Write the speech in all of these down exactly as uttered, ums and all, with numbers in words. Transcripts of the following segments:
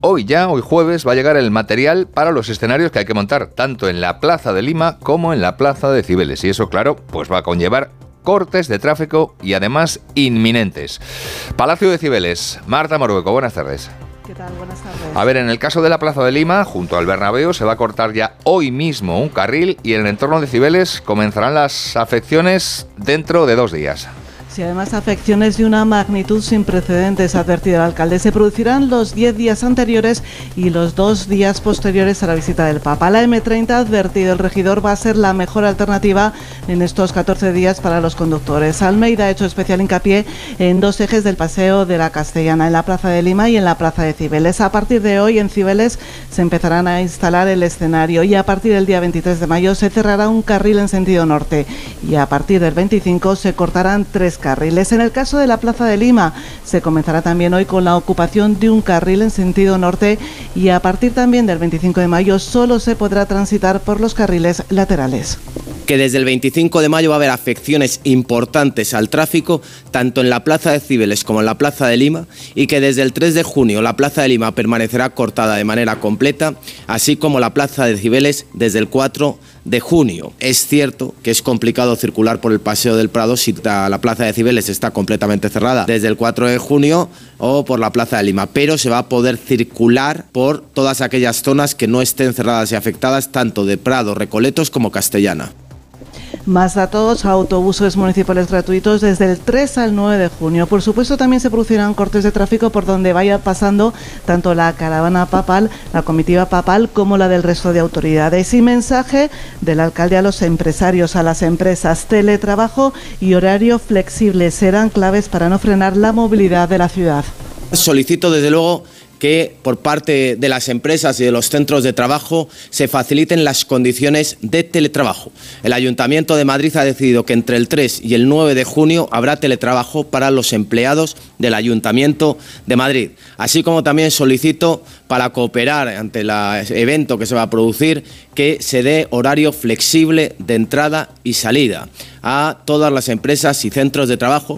hoy ya, hoy jueves, va a llegar el material para los escenarios que hay que montar, tanto en la Plaza de Lima como en la Plaza de Cibeles. Y eso, claro, pues va a conllevar cortes de tráfico y además inminentes. Palacio de Cibeles, Marta Morueco, buenas tardes. ¿Qué tal? Buenas tardes. A ver, en el caso de la Plaza de Lima, junto al Bernabéu, se va a cortar ya hoy mismo un carril y en el entorno de Cibeles comenzarán las afecciones dentro de dos días. Sí, además afecciones de una magnitud sin precedentes, ha advertido el alcalde. Se producirán los diez días anteriores y los dos días posteriores a la visita del Papa. La eme treinta, ha advertido el regidor, va a ser la mejor alternativa en estos catorce días para los conductores. Almeida ha hecho especial hincapié en dos ejes del Paseo de la Castellana, en la Plaza de Lima y en la Plaza de Cibeles. A partir de hoy en Cibeles se empezarán a instalar el escenario y a partir del día veintitrés de mayo se cerrará un carril en sentido norte y a partir del veinticinco se cortarán tres carriles. En el caso de la Plaza de Lima se comenzará también hoy con la ocupación de un carril en sentido norte y a partir también del veinticinco de mayo solo se podrá transitar por los carriles laterales. Que desde el veinticinco de mayo va a haber afecciones importantes al tráfico, tanto en la Plaza de Cibeles como en la Plaza de Lima, y que desde el tres de junio la Plaza de Lima permanecerá cortada de manera completa, así como la Plaza de Cibeles desde el cuatro de junio. Es cierto que es complicado circular por el Paseo del Prado si la Plaza de Cibeles está completamente cerrada desde el cuatro de junio o por la Plaza de Lima, pero se va a poder circular por todas aquellas zonas que no estén cerradas y afectadas, tanto de Prado, Recoletos como Castellana. Más datos, autobuses municipales gratuitos desde el tres al nueve de junio. Por supuesto, también se producirán cortes de tráfico por donde vaya pasando tanto la caravana papal, la comitiva papal, como la del resto de autoridades. Y mensaje del alcalde a los empresarios, a las empresas: teletrabajo y horario flexible serán claves para no frenar la movilidad de la ciudad. Solicito, desde luego, que por parte de las empresas y de los centros de trabajo se faciliten las condiciones de teletrabajo. El Ayuntamiento de Madrid ha decidido que entre el tres y el nueve de junio habrá teletrabajo para los empleados del Ayuntamiento de Madrid. Así como también solicito, para cooperar ante el evento que se va a producir, que se dé horario flexible de entrada y salida a todas las empresas y centros de trabajo.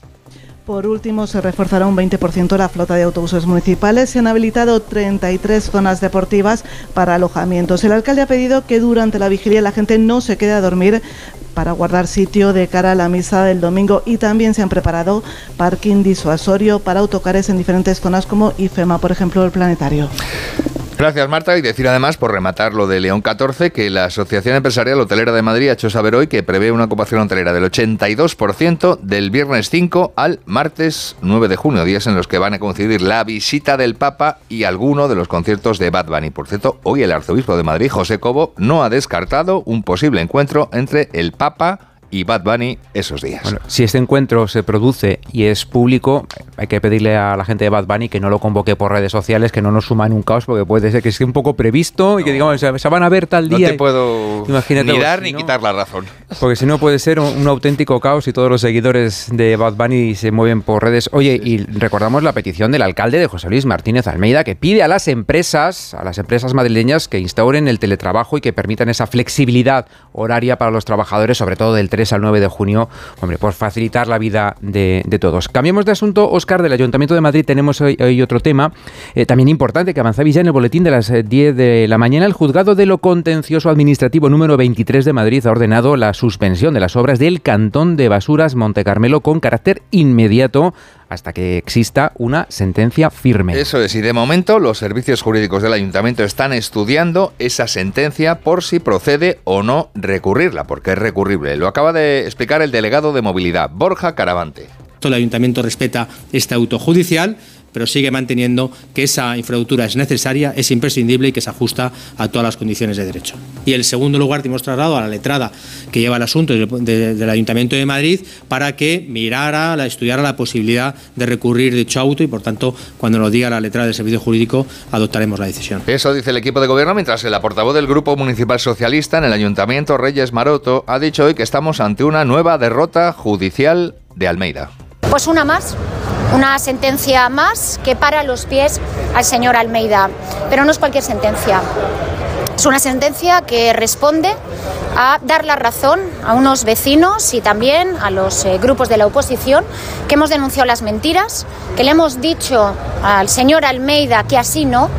Por último, se reforzará un veinte por ciento la flota de autobuses municipales. Se han habilitado treinta y tres zonas deportivas para alojamientos. El alcalde ha pedido que durante la vigilia la gente no se quede a dormir para guardar sitio de cara a la misa del domingo, y también se han preparado parking disuasorio para autocares en diferentes zonas como IFEMA, por ejemplo, el Planetario. Gracias, Marta. Y decir además, por rematar lo de León catorce, que la Asociación Empresarial Hotelera de Madrid ha hecho saber hoy que prevé una ocupación hotelera del ochenta y dos por ciento del viernes cinco al martes nueve de junio, días en los que van a coincidir la visita del Papa y alguno de los conciertos de Bad Bunny. Por cierto, hoy el arzobispo de Madrid, José Cobo, no ha descartado un posible encuentro entre el Papa y Bad Bunny esos días. Bueno, si este encuentro se produce y es público, hay que pedirle a la gente de Bad Bunny que no lo convoque por redes sociales, que no nos suma en un caos, porque puede ser que esté un poco previsto, no, y que digamos, se, se van a ver tal día. No te puedo Imagínate, ni dar si ni no, quitar la razón. Porque si no puede ser un, un auténtico caos y todos los seguidores de Bad Bunny se mueven por redes. Oye, y recordamos la petición del alcalde de José Luis Martínez Almeida, que pide a las empresas, a las empresas madrileñas, que instauren el teletrabajo y que permitan esa flexibilidad horaria para los trabajadores, sobre todo del tres al nueve de junio, hombre, por facilitar la vida de, de todos. Cambiemos de asunto, Óscar. Del Ayuntamiento de Madrid tenemos hoy, hoy otro tema eh, también importante que avanzaba ya en el boletín de las diez de la mañana. El Juzgado de lo Contencioso Administrativo número veintitrés de Madrid ha ordenado la suspensión de las obras del Cantón de Basuras Monte Carmelo con carácter inmediato hasta que exista una sentencia firme. Eso es, y de momento los servicios jurídicos del Ayuntamiento están estudiando esa sentencia por si procede o no recurrirla, porque es recurrible. Lo acaba de explicar el delegado de Movilidad, Borja Caravante. El Ayuntamiento respeta este auto judicial, pero sigue manteniendo que esa infraestructura es necesaria, es imprescindible y que se ajusta a todas las condiciones de derecho. Y en segundo lugar, hemos trasladado a la letrada que lleva el asunto de, de, del Ayuntamiento de Madrid para que mirara, la, estudiara la posibilidad de recurrir dicho auto y, por tanto, cuando nos diga la letrada del Servicio Jurídico, adoptaremos la decisión. Eso dice el equipo de gobierno, mientras la portavoz del Grupo Municipal Socialista en el Ayuntamiento, Reyes Maroto, ha dicho hoy que estamos ante una nueva derrota judicial de Almeida. Pues una más. Una sentencia más que para los pies al señor Almeida. Pero no es cualquier sentencia. Es una sentencia que responde a dar la razón a unos vecinos y también a los eh, grupos de la oposición que hemos denunciado las mentiras, que le hemos dicho al señor Almeida que así no,